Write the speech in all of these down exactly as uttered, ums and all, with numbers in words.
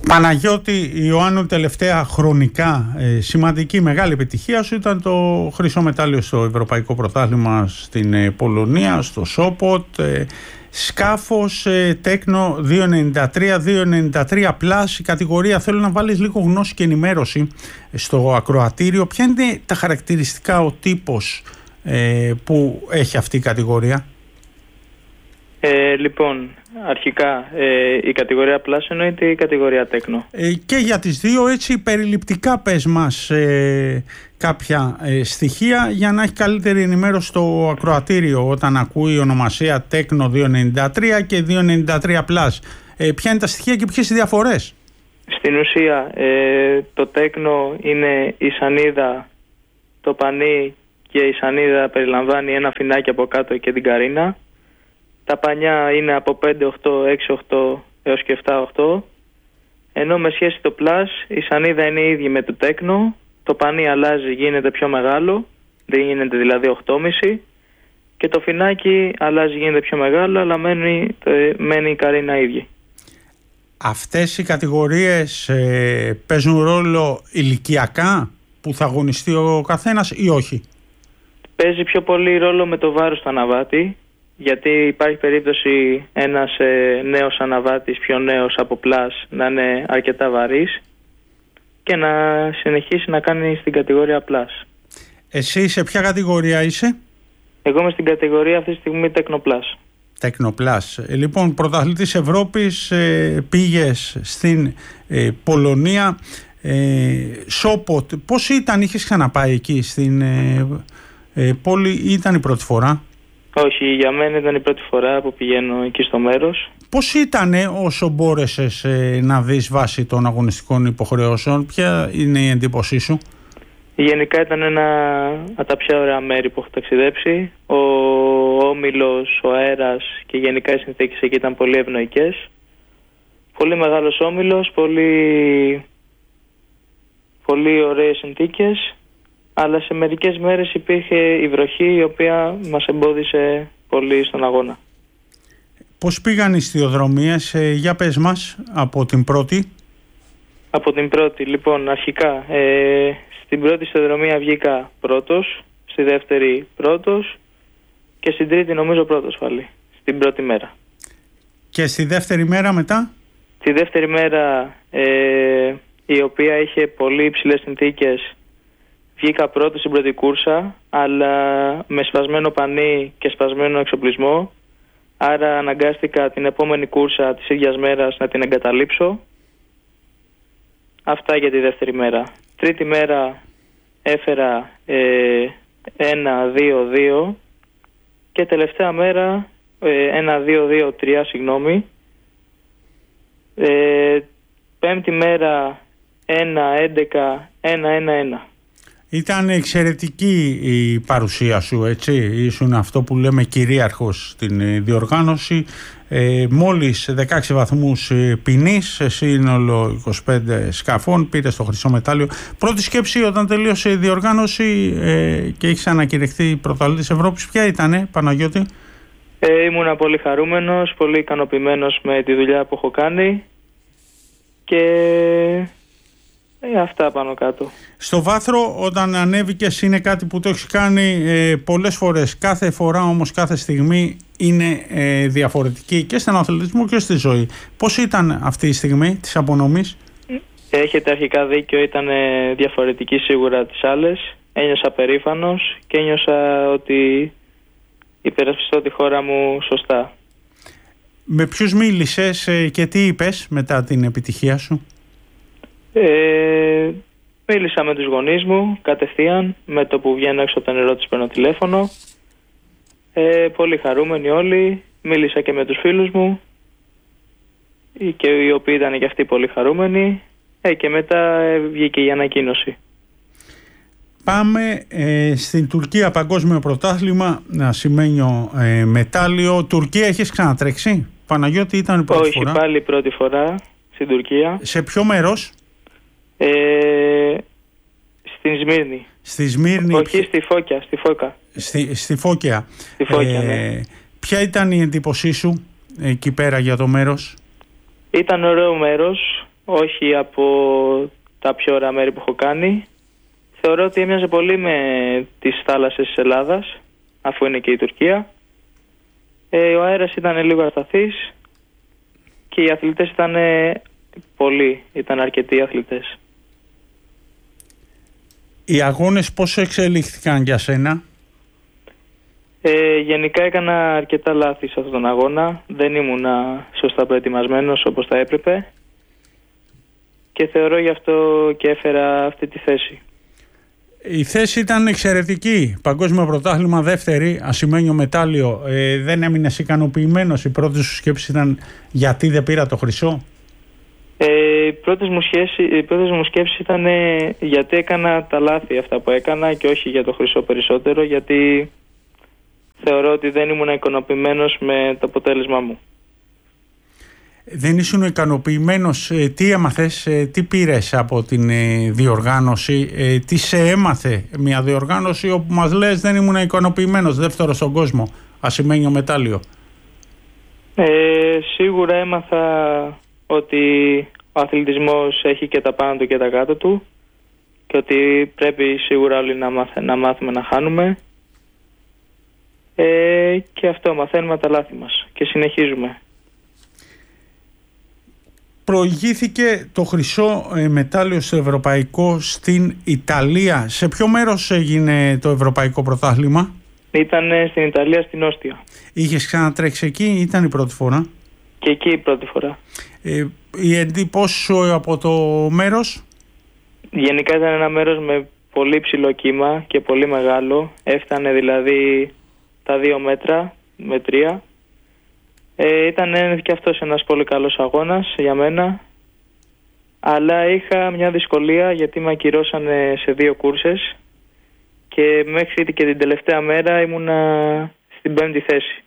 Παναγιώτη Ιωάννου, τελευταία χρονικά ε, σημαντική μεγάλη επιτυχία σου ήταν το χρυσό μετάλλιο στο Ευρωπαϊκό Πρωτάθλημα στην ε, Πολωνία, στο Σόποτ, ε, σκάφος ε, Τέκνο διακόσια ενενήντα τρία, διακόσια ενενήντα τρία Plus, η κατηγορία. Θέλω να βάλεις λίγο γνώση και ενημέρωση στο ακροατήριο. Ποια είναι τα χαρακτηριστικά, ο τύπος ε, που έχει αυτή η κατηγορία? Ε, λοιπόν, αρχικά ε, η κατηγορία Plus εννοείται η κατηγορία Τέκνο. Ε, και για τις δύο, έτσι περιληπτικά πες μας ε, κάποια ε, στοιχεία για να έχει καλύτερη ενημέρωση στο ακροατήριο όταν ακούει η ονομασία Τέκνο διακόσια ενενήντα τρία και διακόσια ενενήντα τρία Plus. Ε, ποια είναι τα στοιχεία και ποιες οι διαφορές? Στην ουσία ε, το Τέκνο είναι η σανίδα, το πανί, και η σανίδα περιλαμβάνει ένα φινάκι από κάτω και την καρίνα. Τα πανιά είναι από πέντε οκτώ, έξι οκτώ έως και επτά οκτώ. Ενώ με σχέση το Plus, η σανίδα είναι η ίδια με το Τέκνο. Το πανί αλλάζει, γίνεται πιο μεγάλο, δεν γίνεται δηλαδή οκτώ κόμμα πέντε. Και το φινάκι αλλάζει, γίνεται πιο μεγάλο, αλλά μένει, μένει η καρίνα ίδια. Αυτές οι κατηγορίες ε, παίζουν ρόλο ηλικιακά που θα αγωνιστεί ο καθένας ή όχι? Παίζει πιο πολύ ρόλο με το βάρος του αναβάτη. Γιατί υπάρχει περίπτωση ένας ε, νέος αναβάτης, πιο νέος από Plus, να είναι αρκετά βαρύς και να συνεχίσει να κάνει στην κατηγορία Plus. Εσύ σε ποια κατηγορία είσαι? Εγώ είμαι στην κατηγορία αυτή τη στιγμή Τέκνο Plus. Τέκνο Plus. Ε, λοιπόν, πρωταθλητής Ευρώπης, ε, πήγες στην ε, Πολωνία, ε, Σόποτ. Πώς ήταν, είχες ξαναπάει εκεί στην ε, ε, πόλη ή ήταν η πρώτη φορά? Όχι, για μένα ήταν η πρώτη φορά που πηγαίνω εκεί στο μέρος. Πώς ήτανε όσο μπόρεσες ε, να δεις βάσει των αγωνιστικών υποχρεώσεων? Ποια είναι η εντύπωσή σου? Γενικά ήταν ένα από τα πιο ωραία μέρη που έχω ταξιδέψει. Ο όμιλος, ο αέρας και γενικά οι συνθήκες εκεί ήταν πολύ ευνοϊκές. Πολύ μεγάλος όμιλος, πολύ, πολύ ωραίες συνθήκες. Αλλά σε μερικές μέρες υπήρχε η βροχή, η οποία μας εμπόδισε πολύ στον αγώνα. Πώς πήγαν οι στιοδρομίες, ε, για πες μας από την πρώτη? Από την πρώτη, λοιπόν, αρχικά ε, στην πρώτη στιοδρομία βγήκα πρώτος, στη δεύτερη πρώτος και στην τρίτη νομίζω πρώτος πάλι, στην πρώτη μέρα. Και στη δεύτερη μέρα μετά? Στη δεύτερη μέρα, ε, η οποία είχε πολύ υψηλές συνθήκες, βγήκα πρώτος στην πρώτη κούρσα, αλλά με σπασμένο πανί και σπασμένο εξοπλισμό. Άρα αναγκάστηκα την επόμενη κούρσα της ίδιας μέρας να την εγκαταλείψω. Αυτά για τη δεύτερη μέρα. Τρίτη μέρα έφερα ένα δύο δύο και τελευταία μέρα ένα δύο δύο τρία, συγγνώμη. Ε, πέμπτη μέρα ένα έντεκα ένα ένα ένα. Ήταν εξαιρετική η παρουσία σου, έτσι. Ήσουν αυτό που λέμε κυρίαρχος στην διοργάνωση. Ε, μόλις δεκαέξι βαθμούς ποινής σε σύνολο είκοσι πέντε σκαφών, πήρες το χρυσό μετάλλιο. Πρώτη σκέψη όταν τελείωσε η διοργάνωση ε, και έχεις ανακηρυχθεί πρωταθλητής Ευρώπης, ποια ήτανε, Παναγιώτη? Ε, ήμουνα πολύ χαρούμενος, πολύ ικανοποιημένος με τη δουλειά που έχω κάνει και... Ε, αυτά πάνω κάτω. Στο βάθρο όταν ανέβηκες είναι κάτι που το έχεις κάνει ε, πολλές φορές. Κάθε φορά όμως, κάθε στιγμή είναι ε, διαφορετική και στον αθλητισμό και στη ζωή. Πώς ήταν αυτή η στιγμή της απονομής? Έχετε αρχικά δίκιο, ήταν ε, διαφορετική σίγουρα τις άλλες. Ένιωσα περήφανος και ένιωσα ότι υπερασπιστώ τη χώρα μου σωστά. Με ποιους μίλησες ε, και τι είπες μετά την επιτυχία σου? Ε, μίλησα με τους γονείς μου κατευθείαν, με το που βγαίνω έξω από το νερό τους παίρνω τηλέφωνο. Ε, πολύ χαρούμενοι όλοι. Μίλησα και με τους φίλους μου και οι οποίοι ήταν και αυτοί πολύ χαρούμενοι. Ε, και μετά ε, βγήκε η ανακοίνωση. Πάμε ε, στην Τουρκία, παγκόσμιο πρωτάθλημα, ασημένιο ε, μετάλλιο. Τουρκία έχεις ξανατρέξει, Παναγιώτη, ήταν η πρώτη Όχι, φορά? Όχι, πάλι πρώτη φορά στην Τουρκία. Σε ποιο μέρος? Ε, στην Σμύρνη. Στη Σμύρνη. Όχι, στη Φώκια. Στη Φώκα. Στη, στη Φώκια. Στη Φώκια, ε, ναι. Ποια ήταν η εντύπωσή σου εκεί πέρα για το μέρος? Ήταν ωραίο μέρος. όχι από τα πιο ωραία μέρη που έχω κάνει. Θεωρώ ότι έμοιαζε πολύ με τις θάλασσες της Ελλάδας, αφού είναι και η Τουρκία. Ε, ο αέρας ήταν λίγο ασταθής και οι αθλητές ήταν πολλοί, ήταν αρκετοί αθλητές. Οι αγώνες πώς εξελίχθηκαν για σένα? Ε, γενικά έκανα αρκετά λάθη σε αυτόν τον αγώνα. Δεν ήμουνα σωστά προετοιμασμένος όπως θα έπρεπε και θεωρώ γι' αυτό και έφερα αυτή τη θέση. Η θέση ήταν εξαιρετική. Παγκόσμιο πρωτάθλημα δεύτερη, ασημένιο μετάλλιο. Ε, δεν έμεινες ικανοποιημένος? Η πρώτη σου σκέψη ήταν γιατί δεν πήρα το χρυσό? Ε, οι πρώτες μου, σχέση, οι πρώτες μου σκέψεις ήταν ε, γιατί έκανα τα λάθη αυτά που έκανα και όχι για το χρυσό περισσότερο, γιατί θεωρώ ότι δεν ήμουν ικανοποιημένος με το αποτέλεσμά μου. Δεν ήσουν ικανοποιημένος? Ε, τι έμαθες, ε, τι πήρες από την ε, διοργάνωση, ε, τι σε έμαθε μια διοργάνωση όπου μας λες δεν ήμουν ικανοποιημένος, δεύτερο στον κόσμο, ασημένιο μετάλλιο? Ε, σίγουρα έμαθα ότι ο αθλητισμός έχει και τα πάνω του και τα κάτω του και ότι πρέπει σίγουρα όλοι να, μάθ, να μάθουμε να χάνουμε. Ε, και αυτό, μαθαίνουμε τα λάθη μας και συνεχίζουμε. Προηγήθηκε το χρυσό ε, μετάλλιο στο ευρωπαϊκό στην Ιταλία. Σε ποιο μέρος έγινε το ευρωπαϊκό πρωτάθλημα? Ήταν στην Ιταλία, στην Όστια. Είχες ξανατρέξει εκεί ή ήταν η πρώτη φορά? Και εκεί η πρώτη φορά. Ε, η εντύπωση σου από το μέρος? Γενικά ήταν ένα μέρος με πολύ ψηλό κύμα και πολύ μεγάλο. Έφτανε δηλαδή τα δύο μέτρα με τρία. Ε, ήταν και αυτός ένας πολύ καλός αγώνας για μένα. Αλλά είχα μια δυσκολία γιατί με ακυρώσανε σε δύο κούρσες και μέχρι και την τελευταία μέρα ήμουνα στην πέμπτη θέση.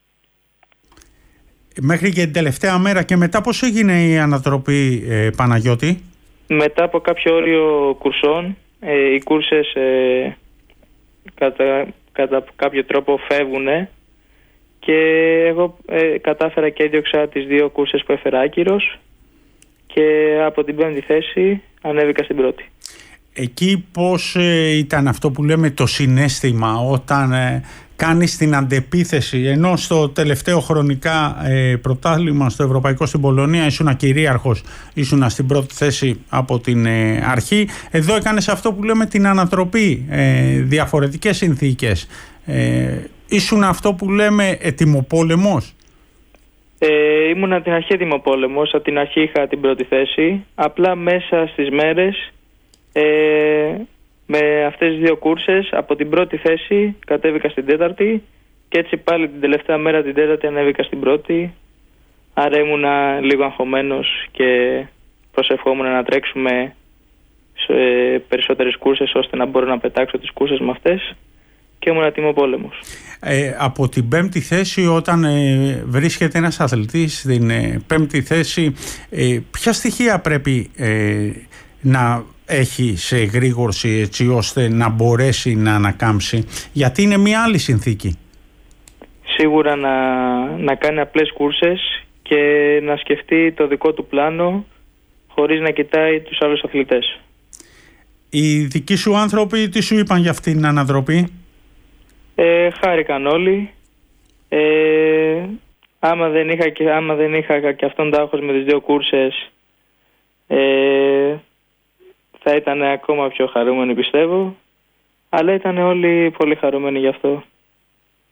Μέχρι και την τελευταία μέρα. Και μετά πώς έγινε η ανατροπή, ε, Παναγιώτη? Μετά από κάποιο όριο κουρσών, ε, οι κούρσες ε, κατά, κατά κάποιο τρόπο φεύγουνε και εγώ ε, κατάφερα και έδιωξα τις δύο κούρσες που έφερα άκυρος και από την πέμπτη θέση ανέβηκα στην πρώτη. Εκεί πώς ε, ήταν αυτό που λέμε το συναίσθημα όταν ε, κάνεις την αντεπίθεση, ενώ στο τελευταίο χρονικά ε, πρωτάθλημα στο ευρωπαϊκό στην Πολωνία ήσουν κυρίαρχος, ήσουν στην πρώτη θέση από την ε, αρχή, εδώ έκανες αυτό που λέμε την ανατροπή, ε, διαφορετικές συνθήκες, ε, ήσουν αυτό που λέμε ετοιμοπόλεμος? Ε, ήμουν από την αρχή ετοιμοπόλεμος, από την αρχή είχα την πρώτη θέση, απλά μέσα στις μέρες ε, με αυτές τις δύο κούρσες από την πρώτη θέση κατέβηκα στην τέταρτη και έτσι πάλι την τελευταία μέρα την τέταρτη ανέβηκα στην πρώτη, άρα ήμουνα λίγο αγχωμένος και προσευχόμουν να τρέξουμε σε περισσότερες κούρσες ώστε να μπορώ να πετάξω τις κούρσες με αυτές και ήμουν ετοιμοπόλεμος. Ε, από την πέμπτη θέση, όταν ε, βρίσκεται ένας αθλητής στην ε, πέμπτη θέση, ε, ποια στοιχεία πρέπει ε, να έχει σε εγρήγορση έτσι ώστε να μπορέσει να ανακάμψει, γιατί είναι μια άλλη συνθήκη? Σίγουρα να, να κάνει απλές κούρσες και να σκεφτεί το δικό του πλάνο χωρίς να κοιτάει τους άλλους αθλητές. Οι δικοί σου άνθρωποι τι σου είπαν για αυτήν την ανατροπή? Ε, χάρηκαν όλοι. Ε, άμα, δεν είχα και, άμα δεν είχα και αυτόν τον άγχος με τις δύο κούρσες, ε, θα ήταν ακόμα πιο χαρούμενοι πιστεύω. Αλλά ήταν όλοι πολύ χαρούμενοι γι' αυτό.